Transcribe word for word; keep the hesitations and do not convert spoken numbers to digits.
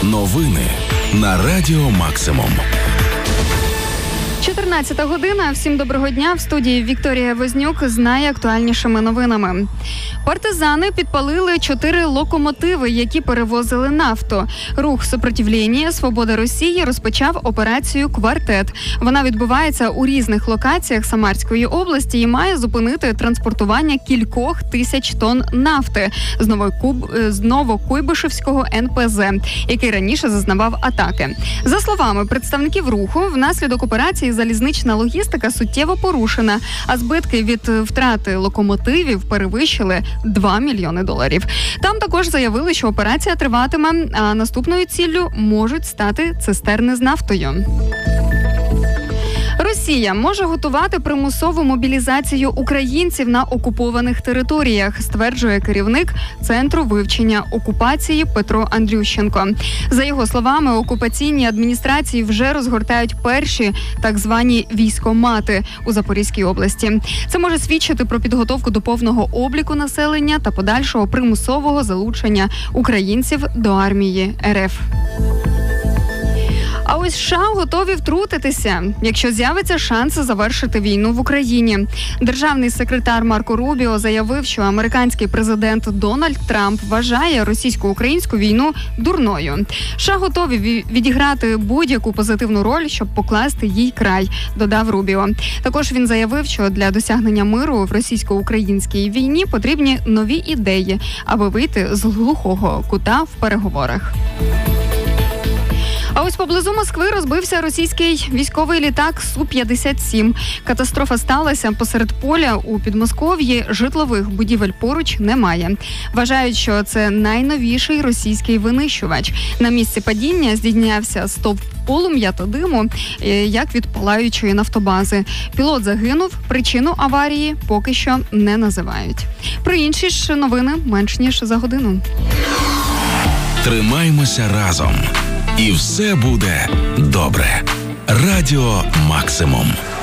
Новини на Радіо Максимум. чотирнадцята година. Всім доброго дня. В студії Вікторія Вознюк з найактуальнішими новинами. Партизани підпалили чотири локомотиви, які перевозили нафту. Рух «Сопротивлення. Свобода Росії» розпочав операцію «Квартет». Вона відбувається у різних локаціях Самарської області і має зупинити транспортування кількох тисяч тонн нафти з Новокуб... з Новокуйбишевського ен пе зе, який раніше зазнавав атаки. За словами представників руху, внаслідок операції залізнична логістика суттєво порушена, а збитки від втрати локомотивів перевищили два мільйони доларів. Там також заявили, що операція триватиме, а наступною ціллю можуть стати цистерни з нафтою. Росія може готувати примусову мобілізацію українців на окупованих територіях, стверджує керівник Центру вивчення окупації Петро Андрющенко. За його словами, окупаційні адміністрації вже розгортають перші так звані військомати у Запорізькій області. Це може свідчити про підготовку до повного обліку населення та подальшого примусового залучення українців до армії ер еф. А ось США готові втрутитися, якщо з'явиться шанс завершити війну в Україні. Державний секретар Марко Рубіо заявив, що американський президент Дональд Трамп вважає російсько-українську війну дурною. США готові відіграти будь-яку позитивну роль, щоб покласти їй край, додав Рубіо. Також він заявив, що для досягнення миру в російсько-українській війні потрібні нові ідеї, аби вийти з глухого кута в переговорах. А ось поблизу Москви розбився російський військовий літак Су п'ятдесят сім. Катастрофа сталася посеред поля у Підмосков'ї, житлових будівель поруч немає. Вважають, що це найновіший російський винищувач. На місці падіння здійнявся стовп полум'я та диму, як від палаючої нафтобази. Пілот загинув, причину аварії поки що не називають. Про інші ж новини менш ніж за годину. Тримаймося разом. І все буде добре. Радіо Максимум.